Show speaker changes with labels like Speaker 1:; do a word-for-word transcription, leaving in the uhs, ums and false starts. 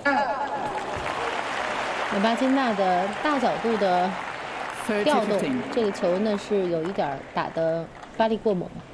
Speaker 1: 那巴金纳的大角度的调动，这个球呢是有一点打得发力过猛。